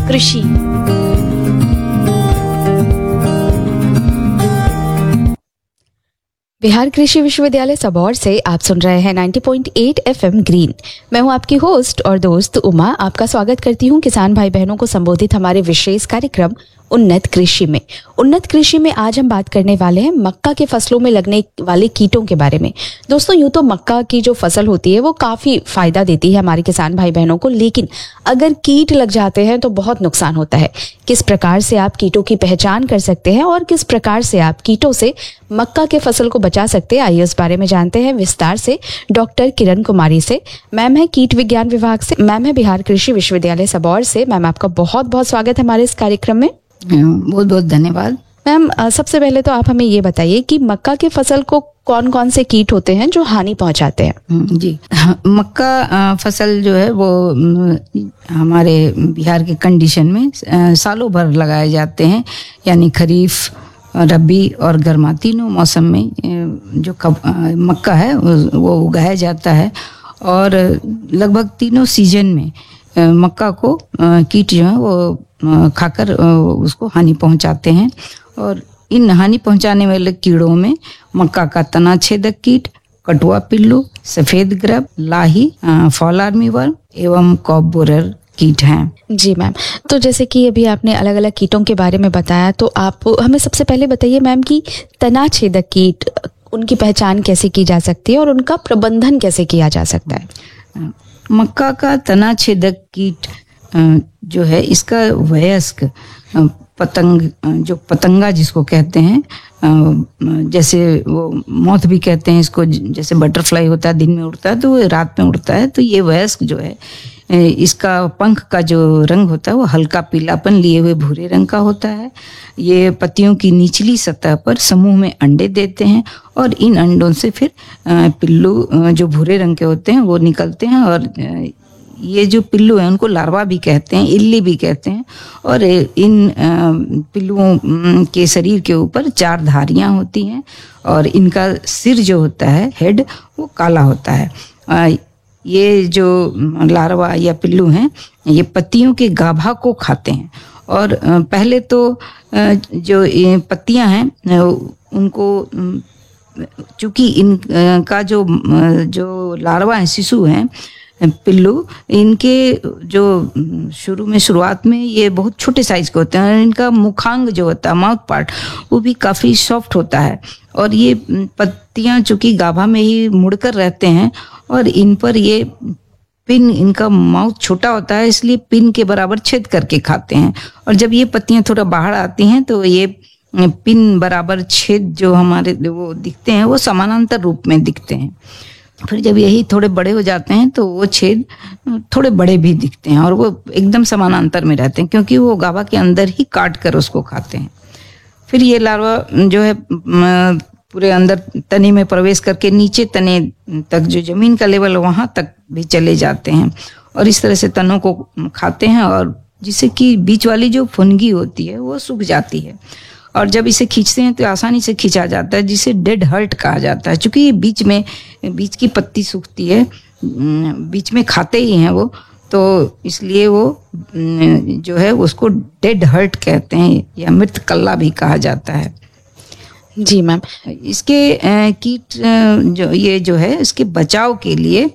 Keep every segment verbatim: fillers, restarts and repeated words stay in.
कृषि। बिहार कृषि विश्वविद्यालय सबौर से आप सुन रहे हैं नब्बे पॉइंट आठ एफएम ग्रीन। मैं हूं आपकी होस्ट और दोस्त उमा। आपका स्वागत करती हूं किसान भाई बहनों को संबोधित हमारे विशेष कार्यक्रम उन्नत कृषि में। उन्नत कृषि में आज हम बात करने वाले हैं मक्का के फसलों में लगने वाले कीटों के बारे में। दोस्तों, यूं तो मक्का की जो फसल होती है वो काफी फायदा देती है हमारे किसान भाई बहनों को, लेकिन अगर कीट लग जाते हैं तो बहुत नुकसान होता है। किस प्रकार से आप कीटों की पहचान कर सकते हैं और किस प्रकार से आप कीटों से मक्का के फसल को बचा सकते हैं, आइए इस बारे में जानते हैं विस्तार से डॉक्टर किरण कुमारी से। मैम है कीट विज्ञान विभाग से, मैम है बिहार कृषि विश्वविद्यालय सबौर से। मैम, आपका बहुत बहुत स्वागत है हमारे इस कार्यक्रम में। बहुत बहुत धन्यवाद। मैम, सबसे पहले तो आप हमें ये बताइए कि मक्का की फसल को कौन कौन से कीट होते हैं जो हानि पहुंचाते हैं? जी, मक्का फसल जो है वो हमारे बिहार के कंडीशन में सालों भर लगाए जाते हैं, यानी खरीफ, रबी और गर्मा तीनों मौसम में जो मक्का है वो उगाया जाता है। और लगभग तीनों सीजन में मक्का को कीट जो है वो खाकर उसको हानि पहुंचाते हैं। और इन हानि पहुंचाने वाले कीड़ों में मक्का का तना छेदक कीट, कटुआ पिल्लू, सफेद ग्रब, लाही, फॉल आर्मी वर्म एवं कॉप बोरर कीट हैं। जी मैम, तो जैसे कि अभी आपने अलग अलग कीटों के बारे में बताया, तो आप हमें सबसे पहले बताइए मैम कि तना छेदक कीट, उनकी पहचान कैसे की जा सकती है और उनका प्रबंधन कैसे किया जा सकता है? मक्का का तना छेदक कीट जो है, इसका वयस्क पतंग, जो पतंगा जिसको कहते हैं, जैसे वो मौत भी कहते हैं इसको, जैसे बटरफ्लाई होता है दिन में उड़ता है तो वो रात में उड़ता है, तो ये वयस्क जो है इसका पंख का जो रंग होता है वो हल्का पीलापन लिए हुए भूरे रंग का होता है। ये पत्तियों की निचली सतह पर समूह में अंडे देते हैं और इन अंडों से फिर पिल्लू जो भूरे रंग के होते हैं वो निकलते हैं। और ये जो पिल्लू हैं उनको लार्वा भी कहते हैं, इल्ली भी कहते हैं। और इन पिल्लुओं के शरीर के ऊपर चार धारियां होती हैं और इनका सिर जो होता है, हेड, वो काला होता है। ये जो लार्वा या पिल्लू हैं ये पत्तियों के गाभा को खाते हैं। और पहले तो जो पत्तियां हैं उनको, चूंकि इनका जो जो लार्वा है, शिशु हैं, पिल्लू, इनके जो शुरू में शुरुआत में ये बहुत छोटे साइज के होते हैं और इनका मुखांग जो होता है, माउथ पार्ट, वो भी काफ़ी सॉफ्ट होता है। और ये पत्तियां चूंकि गाभा में ही मुड़कर रहते हैं और इन पर ये पिन, इनका माउथ छोटा होता है इसलिए पिन के बराबर छेद करके खाते हैं। और जब ये पत्तियां थोड़ा बाहर आती हैं तो ये पिन बराबर छेद जो हमारे वो दिखते हैं वो समानांतर रूप में दिखते हैं। फिर जब यही थोड़े बड़े हो जाते हैं तो वो छेद थोड़े बड़े भी दिखते हैं और वो एकदम समानांतर में रहते हैं, क्योंकि वो गाभा के अंदर ही काट कर उसको खाते हैं। फिर ये लार्वा जो है पूरे अंदर तने में प्रवेश करके नीचे तने तक, जो जमीन का लेवल है वहाँ तक भी चले जाते हैं और इस तरह से तनों को खाते हैं, और जिससे कि बीच वाली जो फुनगी होती है वो सूख जाती है। और जब इसे खींचते हैं तो आसानी से खींचा जाता है, जिसे डेड हर्ट कहा जाता है। चूंकि ये बीच में बीच की पत्ती सूखती है, बीच में खाते ही हैं वो, तो इसलिए वो जो है उसको डेड हर्ट कहते हैं या मृत कल्ला भी कहा जाता है। जी मैम, इसके कीट जो ये जो है इसके बचाव के लिए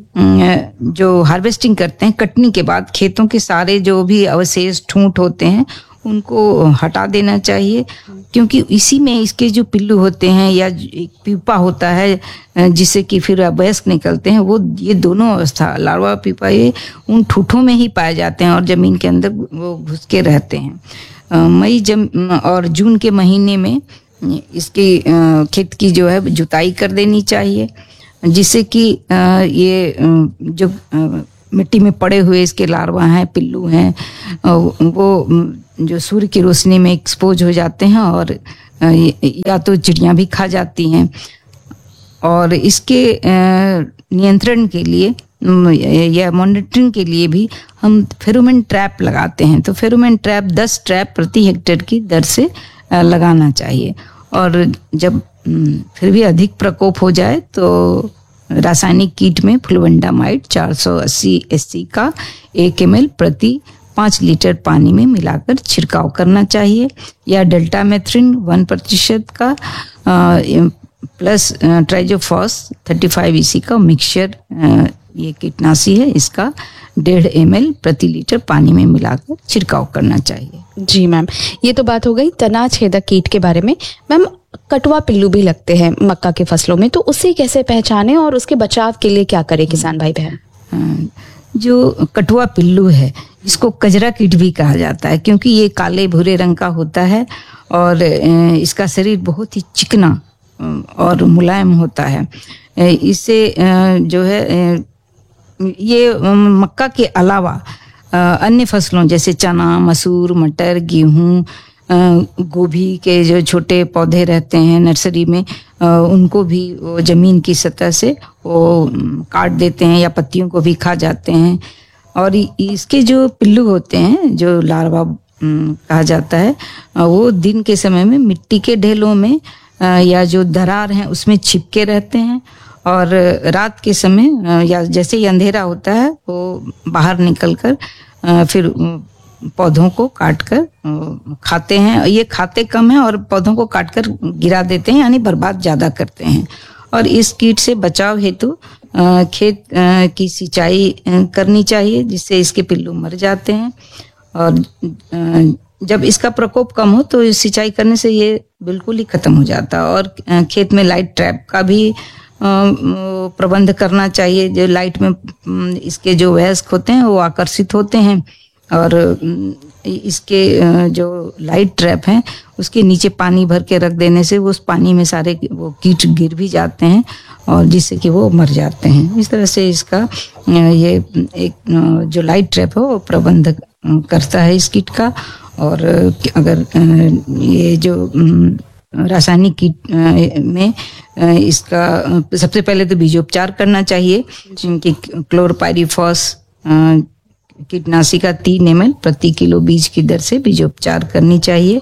जो हार्वेस्टिंग करते हैं, कटनी के बाद खेतों के सारे जो भी अवशेष, ठूंठ होते हैं उनको हटा देना चाहिए, क्योंकि इसी में इसके जो पिल्लू होते हैं या एक प्यूपा होता है जिससे कि फिर वयस्क निकलते हैं, वो ये दोनों अवस्था, लार्वा प्यूपा, ये उन ठूठों में ही पाए जाते हैं और जमीन के अंदर वो घुस के रहते हैं। मई जम और जून के महीने में इसकी खेत की जो है जुताई कर देनी चाहिए, जिससे कि ये जो मिट्टी में पड़े हुए इसके लार्वा हैं, पिल्लू हैं, वो जो सूर्य की रोशनी में एक्सपोज हो जाते हैं और या तो चिड़ियाँ भी खा जाती हैं। और इसके नियंत्रण के लिए या मॉनिटरिंग के लिए भी हम फेरोमोन ट्रैप लगाते हैं। तो फेरोमोन ट्रैप दस ट्रैप प्रति हेक्टेयर की दर से लगाना चाहिए। और जब फिर भी अधिक प्रकोप हो जाए तो रासायनिक कीट में फ्लुवेंडामाइड चार सौ अस्सी एस सी का एक एम एल प्रति पाँच लीटर पानी में मिलाकर छिड़काव करना चाहिए। या डेल्टामेथ्रिन वन प्रतिशत का आ, प्लस ट्राइजोफॉस थर्टी फाइव ई सी का मिक्सचर, ये कीटनाशी है, इसका डेढ़ एम एल प्रति लीटर पानी में मिलाकर छिड़काव करना चाहिए। जी मैम, ये तो बात हो गई तना छेदक कीट के बारे में। मैम, कटवा पिल्लू भी लगते हैं मक्का के फसलों में, तो उसे कैसे पहचानें और उसके बचाव के लिए क्या करें किसान भाई बहन? जो कटवा पिल्लू है इसको कजरा कीट भी कहा जाता है, क्योंकि ये काले भूरे रंग का होता है और इसका शरीर बहुत ही चिकना और मुलायम होता है। इससे जो है ये मक्का के अलावा अन्य फसलों जैसे चना, मसूर, मटर, गेहूँ, गोभी के जो छोटे पौधे रहते हैं नर्सरी में, उनको भी वो जमीन की सतह से वो काट देते हैं या पत्तियों को भी खा जाते हैं। और इसके जो पिल्लू होते हैं, जो लार्वा कहा जाता है, वो दिन के समय में मिट्टी के ढेलों में या जो दरार हैं उसमें छिपके रहते हैं और रात के समय या जैसे ही अंधेरा होता है वो बाहर निकलकर फिर पौधों को काटकर खाते हैं। ये खाते कम हैं और पौधों को काटकर गिरा देते हैं, यानी बर्बाद ज़्यादा करते हैं। और इस कीट से बचाव हेतु खेत की सिंचाई करनी चाहिए, जिससे इसके पिल्लू मर जाते हैं। और जब इसका प्रकोप कम हो तो सिंचाई करने से ये बिल्कुल ही खत्म हो जाता है। और खेत में लाइट ट्रैप का भी प्रबंध करना चाहिए। जो लाइट में इसके जो वयस्क होते हैं वो आकर्षित होते हैं और इसके जो लाइट ट्रैप हैं उसके नीचे पानी भर के रख देने से वो उस पानी में सारे वो कीट गिर भी जाते हैं और जिससे कि वो मर जाते हैं। इस तरह से इसका ये एक जो लाइट ट्रैप है वो प्रबंध करता है इस कीट का। और अगर ये जो रासायनिक कीट में इसका सबसे पहले तो बीजोपचार करना चाहिए, जिनकी क्लोरपाइरीफॉस कीटनाशी का तीन एम एल प्रति किलो बीज की दर से बीजोपचार करनी चाहिए।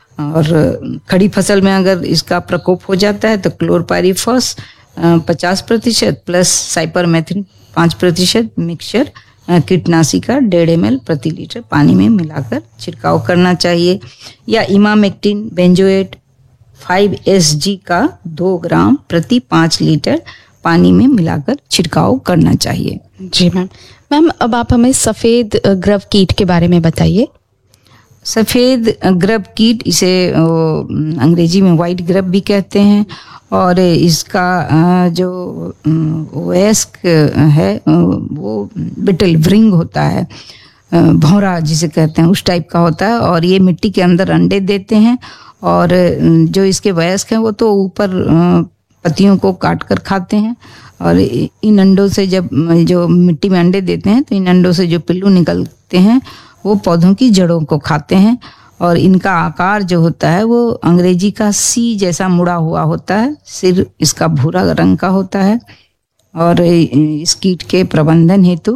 और खड़ी फसल में अगर इसका प्रकोप हो जाता है तो क्लोरपाइरीफॉस पचास प्रतिशत प्लस साइपरमेथ्रिन पाँच प्रतिशत मिक्सचर कीटनाशी का डेढ़ एम एल प्रति लीटर पानी में मिलाकर छिड़काव करना चाहिए। या emamectin benzoate five S G का दो ग्राम प्रति पाँच लीटर पानी में मिलाकर छिड़काव करना चाहिए। जी मैम। मैम, अब आप हमें सफ़ेद ग्रव कीट के बारे में बताइए। सफ़ेद ग्रव कीट, इसे अंग्रेजी में वाइट ग्रव भी कहते हैं और इसका जो वयस्क है वो बिटल व्रिंग होता है, भौरा जिसे कहते हैं, उस टाइप का होता है। और ये मिट्टी के अंदर अंडे देते हैं और जो इसके वयस्क हैं वो तो ऊपर पत्तियों को काट कर खाते हैं। और इन अंडों से जब जो मिट्टी में अंडे देते हैं तो इन अंडों से जो पिल्लू निकलते हैं वो पौधों की जड़ों को खाते हैं। और इनका आकार जो होता है वो अंग्रेजी का सी जैसा मुड़ा हुआ होता है, सिर इसका भूरा रंग का होता है। और इस कीट के प्रबंधन हेतु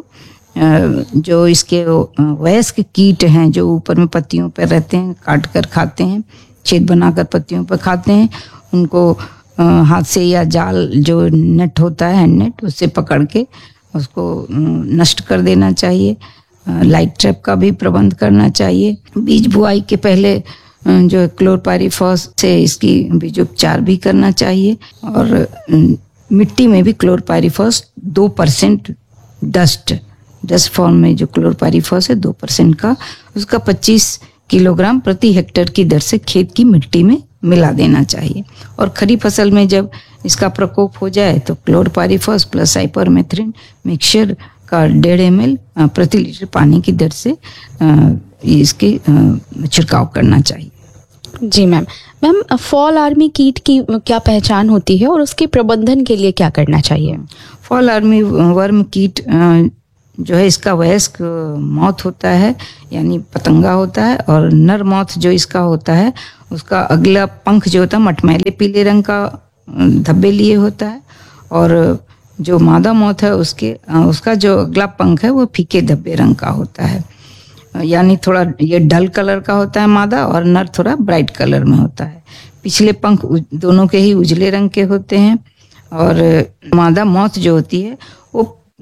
जो इसके वयस्क कीट हैं जो ऊपर में पत्तियों पर रहते हैं, काट कर खाते हैं, छेद बनाकर पत्तियों पर खाते हैं, उनको हाथ से या जाल जो नेट होता है हैंड नेट उससे पकड़ के उसको नष्ट कर देना चाहिए। लाइट ट्रैप का भी प्रबंध करना चाहिए। बीज बुआई के पहले जो क्लोरपाइरीफॉस से इसकी बीजोपचार भी करना चाहिए। और मिट्टी में भी क्लोरपाइरीफॉस दो परसेंट डस्ट डस्ट फॉर्म में जो क्लोरपाइरीफॉस है दो परसेंट का, उसका पच्चीस किलोग्राम प्रति हेक्टेयर की दर से खेत की मिट्टी में मिला देना चाहिए। और खरी फसल में जब इसका प्रकोप हो जाए तो क्लोरपाइरीफॉस प्लस साइपरमेथ्रिन मिक्सचर का डेढ़ एम एल प्रति लीटर पानी की दर से इसके छिड़काव करना चाहिए। जी मैम। मैम, फॉल आर्मी कीट की क्या पहचान होती है और उसके प्रबंधन के लिए क्या करना चाहिए? फॉल आर्मी वर्म कीट जो है इसका वयस्क मौत होता है, यानी पतंगा होता है। और नर मौत जो इसका होता है उसका अगला पंख जो होता है मटमैले पीले रंग का धब्बे लिए होता है। और जो मादा मौत है उसके उसका जो अगला पंख है वो फीके धब्बे रंग का होता है, यानी थोड़ा ये डल कलर का होता है मादा और नर थोड़ा ब्राइट कलर में होता है। पिछले पंख दोनों के ही उजले रंग के होते हैं। और मादा मौत जो होती है वो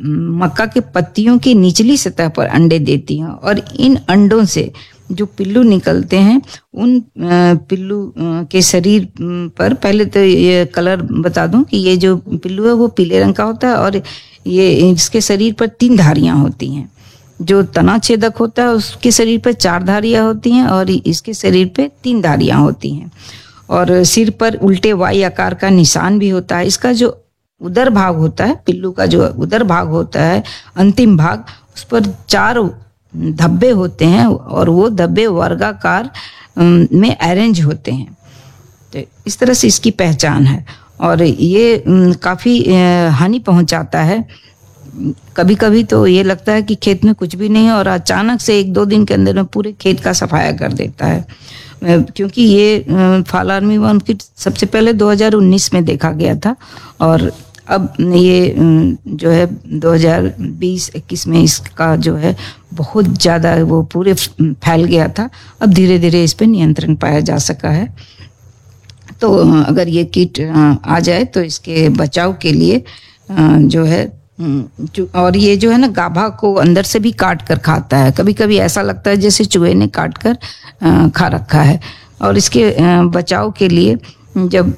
मक्का के पत्तियों की निचली सतह पर अंडे देती हैं और इन अंडों से जो पिल्लू निकलते हैं उन पिल्लू के शरीर पर, पहले तो ये कलर बता दूं कि ये जो पिल्लू है वो पीले रंग का होता है और ये इसके शरीर पर तीन धारियां होती हैं। जो तना छेदक होता है उसके शरीर पर चार धारियां होती हैं और इसके शरीर पे तीन धारियां होती हैं और सिर पर उल्टे वाई आकार का निशान भी होता है। इसका जो उदर भाग होता है, पिल्लू का जो उदर भाग होता है, अंतिम भाग, उस पर चार धब्बे होते हैं और वो धब्बे वर्गाकार में अरेंज होते हैं। तो इस तरह से इसकी पहचान है और ये काफ़ी हानि पहुंचाता है। कभी कभी तो ये लगता है कि खेत में कुछ भी नहीं है और अचानक से एक दो दिन के अंदर में पूरे खेत का सफाया कर देता है, क्योंकि ये फाल आर्मीवर्म कीट सबसे पहले दो हज़ार उन्नीस में देखा गया था और अब ये जो है दो हज़ार बीस इक्कीस में इसका जो है बहुत ज़्यादा वो पूरे फैल गया था। अब धीरे धीरे इस पे नियंत्रण पाया जा सका है। तो अगर ये कीट आ जाए तो इसके बचाव के लिए जो है, और ये जो है ना गाभा को अंदर से भी काट कर खाता है। कभी कभी ऐसा लगता है जैसे चूहे ने काट कर खा रखा है। और इसके बचाव के लिए जब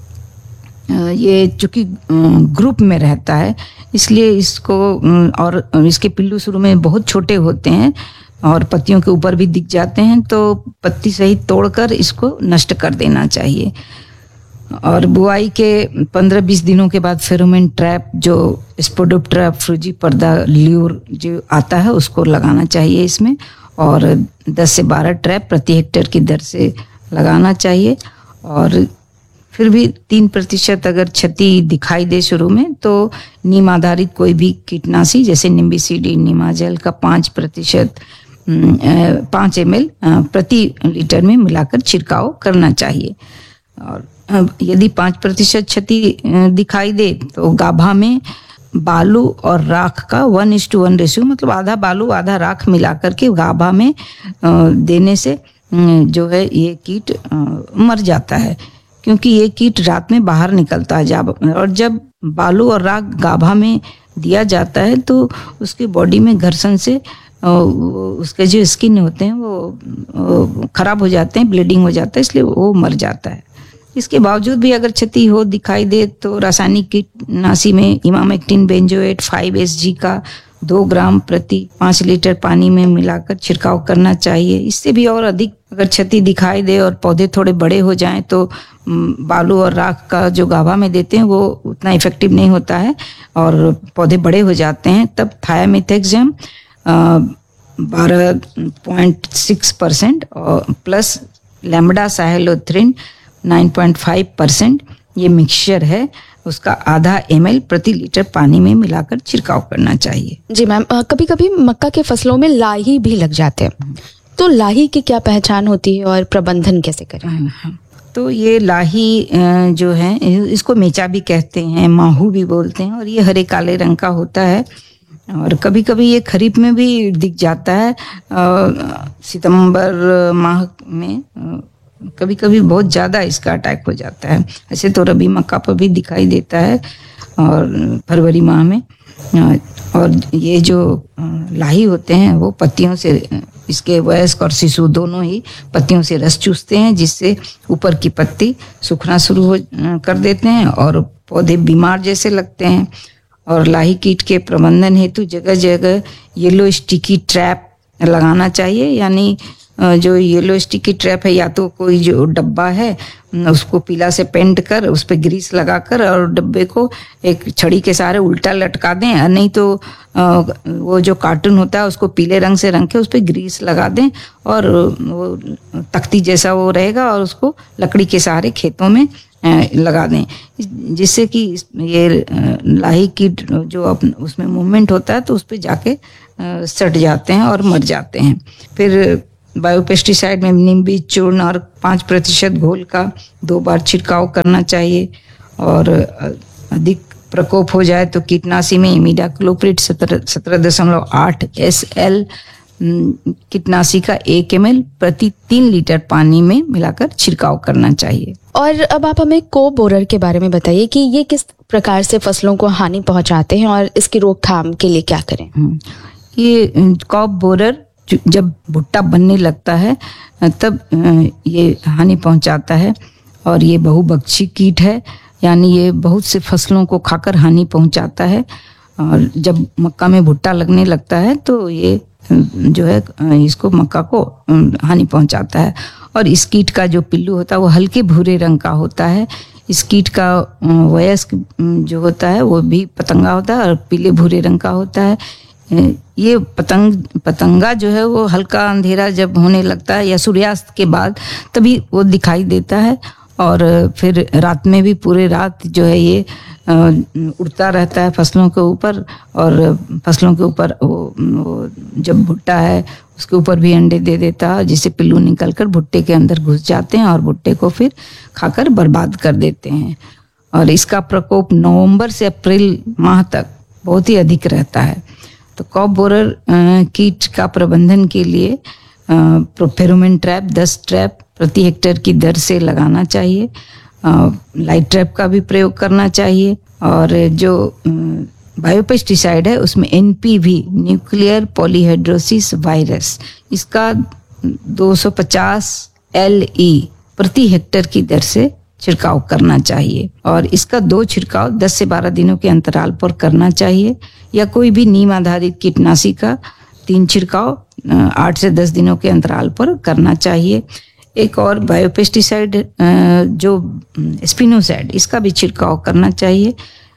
ये चूंकि ग्रुप में रहता है इसलिए इसको, और इसके पिल्लू शुरू में बहुत छोटे होते हैं और पत्तियों के ऊपर भी दिख जाते हैं, तो पत्ती सहित तोड़कर इसको नष्ट कर देना चाहिए। और बुआई के पंद्रह बीस दिनों के बाद फेरोमोन ट्रैप, जो स्पोडोप्टेरा फ्रूजिपर्दा ल्यूर जो आता है, उसको लगाना चाहिए इसमें और दस से बारह ट्रैप प्रति हेक्टेयर की दर से लगाना चाहिए। और फिर भी तीन प्रतिशत अगर क्षति दिखाई दे शुरू में तो नीम आधारित कोई भी कीटनाशी जैसे निम्बिसिडी, नीमाजल का पाँच प्रतिशत पाँच एम एल प्रति लीटर में मिलाकर छिड़काव करना चाहिए। और यदि पाँच प्रतिशत क्षति दिखाई दे तो गाभा में बालू और राख का one is to one ratio, मतलब आधा बालू आधा राख मिलाकर के गाभा में देने से जो है ये कीट मर जाता है, क्योंकि ये कीट रात में बाहर निकलता है। जब और जब बालू और राख गाभा में दिया जाता है तो उसकी बॉडी में घर्षण से उसके जो स्किन होते हैं वो खराब हो जाते हैं, ब्लीडिंग हो जाता है, इसलिए वो मर जाता है। इसके बावजूद भी अगर क्षति हो दिखाई दे तो रासायनिक कीटनाशी में emamectin benzoate five S G का दो ग्राम प्रति पाँच लीटर पानी में मिलाकर छिड़काव करना चाहिए। इससे भी और अधिक अगर क्षति दिखाई दे और पौधे थोड़े बड़े हो जाएं तो बालू और राख का जो गाभा में देते हैं वो उतना इफेक्टिव नहीं होता है और पौधे बड़े हो जाते हैं, तब थायामिथेक्सम बारह पॉइंट सिक्स परसेंट और plus lambda साहेलोथ्रिन nine point five percent ये मिक्सचर है, उसका आधा एम एल प्रति लीटर पानी में मिलाकर छिड़काव करना चाहिए। जी मैम, कभी कभी मक्का के फसलों में लाही भी लग जाते हैं, तो लाही की क्या पहचान होती है और प्रबंधन कैसे करें? तो ये लाही जो है इसको मेचा भी कहते हैं, माहू भी बोलते हैं और ये हरे काले रंग का होता है और कभी कभी ये खरीफ में भी दिख जाता है। सितंबर माह में कभी कभी बहुत ज़्यादा इसका अटैक हो जाता है। ऐसे तो रबी मक्का पर भी दिखाई देता है और फरवरी माह में। और ये जो लाही होते हैं वो पत्तियों से, इसके वयस्क और शिशु दोनों ही पत्तियों से रस चूसते हैं, जिससे ऊपर की पत्ती सूखना शुरू हो कर देते हैं और पौधे बीमार जैसे लगते हैं। और लाही कीट के प्रबंधन हेतु जगह जगह येलो स्टिकी ट्रैप लगाना चाहिए, यानी जो येलो स्टिकी ट्रैप है या तो कोई जो डब्बा है उसको पीला से पेंट कर उस पर ग्रीस लगाकर और डब्बे को एक छड़ी के सहारे उल्टा लटका दें, और नहीं तो वो जो कार्टून होता है उसको पीले रंग से रंग के उस पर ग्रीस लगा दें और वो तख्ती जैसा वो रहेगा और उसको लकड़ी के सहारे खेतों में लगा दें, जिससे कि ये लाही कीट जो उसमें मूवमेंट होता है तो उस पर जाके सट जाते हैं और मर जाते हैं। फिर बायोपेस्टिसाइड में नीम बीज चूर्ण और पाँच प्रतिशत घोल का दो बार छिड़काव करना चाहिए। और अधिक प्रकोप हो जाए तो कीटनाशी में इमिडाक्लोप्रिड सत्रह सत्रह दशमलव आठ एस एल कीटनाशी का एक एम एल प्रति तीन लीटर पानी में मिलाकर छिड़काव करना चाहिए। और अब आप हमें कोब बोरर के बारे में बताइए कि ये किस प्रकार से फसलों को हानि पहुंचाते हैं और इसकी रोकथाम के लिए क्या करें। ये कोब बोरर जब भुट्टा बनने लगता है तब ये हानि पहुंचाता है और ये बहुभक्षी कीट है, यानी ये बहुत से फसलों को खाकर हानि पहुंचाता है। और जब मक्का में भुट्टा लगने लगता है तो ये जो है इसको मक्का को हानि पहुंचाता है। और इस कीट का जो पिल्लू होता है वो हल्के भूरे रंग का होता है। इस कीट का वयस्क जो होता है वो भी पतंगा होता है और पीले भूरे रंग का होता है। ये पतंग पतंगा जो है वो हल्का अंधेरा जब होने लगता है या सूर्यास्त के बाद तभी वो दिखाई देता है और फिर रात में भी पूरे रात जो है ये उड़ता रहता है फसलों के ऊपर और फसलों के ऊपर वो, वो जब भुट्टा है उसके ऊपर भी अंडे दे देता है, जिससे पिल्लू निकलकर भुट्टे के अंदर घुस जाते हैं और भुट्टे को फिर खाकर बर्बाद कर देते हैं। और इसका प्रकोप नवंबर से अप्रैल माह तक बहुत ही अधिक रहता है। तो कोब बोरर कीट का प्रबंधन के लिए फेरोमोन ट्रैप दस ट्रैप प्रति हेक्टेयर की दर से लगाना चाहिए। लाइट ट्रैप का भी प्रयोग करना चाहिए। और जो बायोपेस्टिसाइड है उसमें N P V nuclear polyhedrosis virus इसका दो सौ पचास एल ई प्रति हेक्टेयर की दर से छिड़काव करना चाहिए। और इसका दो छिड़काव दस से बारह दिनों के अंतराल पर करना चाहिए। या कोई भी नीम आधारित कीटनाशी का तीन छिड़काव आठ से दस दिनों के अंतराल पर करना चाहिए। एक और बायोपेस्टिसाइड जो स्पिनोसाइड इसका भी छिड़काव करना चाहिए।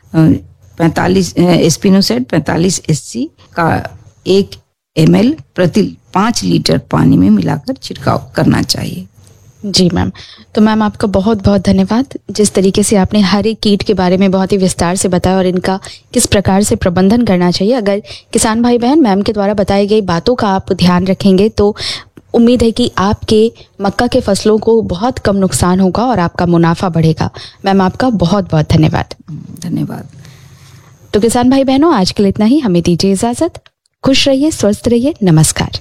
पैंतालीस स्पिनोसाइड पैंतालीस एस सी का एक एम एल प्रति पाँच लीटर पानी में मिलाकर छिड़काव करना चाहिए। जी मैम, तो मैम आपका बहुत बहुत धन्यवाद। जिस तरीके से आपने हर एक कीट के बारे में बहुत ही विस्तार से बताया और इनका किस प्रकार से प्रबंधन करना चाहिए, अगर किसान भाई बहन मैम के द्वारा बताई गई बातों का आप ध्यान रखेंगे तो उम्मीद है कि आपके मक्का के फसलों को बहुत कम नुकसान होगा और आपका मुनाफा बढ़ेगा। मैम आपका बहुत बहुत धन्यवाद। धन्यवाद। तो किसान भाई बहनों, आज के लिए इतना ही। हमें दीजिए इजाजत। खुश रहिए, स्वस्थ रहिए। नमस्कार।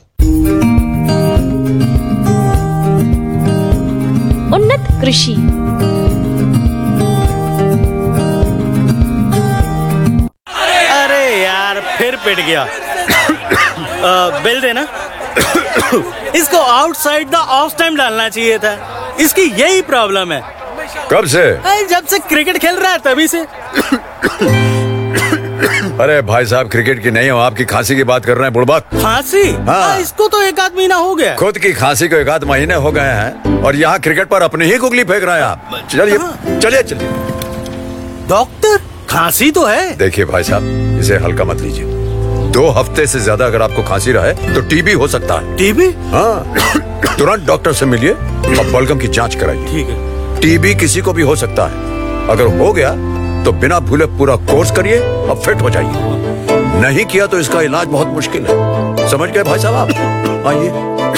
उन्नत कृषि। अरे यार फिर पिट गया। आ, बिल देना। इसको आउटसाइड द ऑफ टाइम डालना चाहिए था। इसकी यही प्रॉब्लम है। कब से? जब से क्रिकेट खेल रहा है तभी से। अरे भाई साहब, क्रिकेट की नहीं हो, आपकी खांसी की बात कर रहे हैं बुड़बक। खांसी? हाँ। इसको तो एक आध महीना हो गया। खुद की खांसी को एक आध महीने हो गए हैं और यहाँ क्रिकेट पर अपनी ही गुगली फेंक रहे हैं आप। चलिए चलिए चलिए। डॉक्टर, खांसी तो है। देखिए भाई साहब, इसे हल्का मत लीजिए। दो हफ्ते से ज्यादा अगर आपको खांसी रहे तो टीबी हो सकता है। टीबी? हाँ, तुरंत डॉक्टर से मिलिए और बलगम की जांच कराइए। ठीक है। टीबी किसी को भी हो सकता है। अगर हो गया तो बिना भूले पूरा कोर्स करिए और फिट हो जाइए। नहीं किया तो इसका इलाज बहुत मुश्किल है। समझ गए भाई साहब आप? आइए।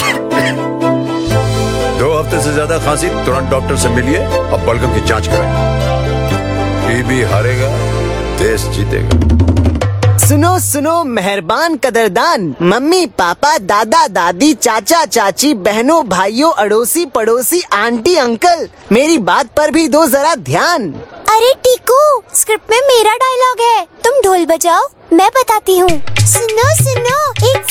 दो हफ्ते से ज्यादा खांसी, तुरंत डॉक्टर से मिलिए और बलगम की जांच कराइए। टीबी हारेगा, देश जीतेगा। सुनो सुनो मेहरबान कदरदान, मम्मी पापा दादा दादी चाचा चाची बहनों भाइयों अड़ोसी पड़ोसी आंटी अंकल, मेरी बात पर भी दो जरा ध्यान। अरे टीकू, स्क्रिप्ट में मेरा डायलॉग है, तुम ढोल बजाओ, मैं बताती हूँ। सुनो सुनो, एक